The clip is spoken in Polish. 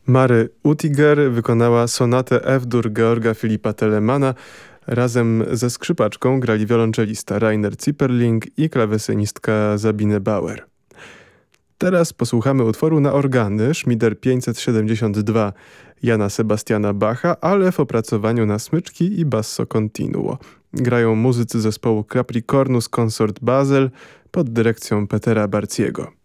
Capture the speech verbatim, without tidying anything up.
Mary Utiger wykonała sonatę F-dur Georga Filipa Telemana. Razem ze skrzypaczką grali wiolonczelista Rainer Zipperling i klawesynistka Sabine Bauer. Teraz posłuchamy utworu na organy Schmieder pięćset siedemdziesiąt dwa Jana Sebastiana Bacha, ale w opracowaniu na smyczki i basso continuo. Grają muzycy zespołu Capricornus Consort Basel pod dyrekcją Petera Barciego.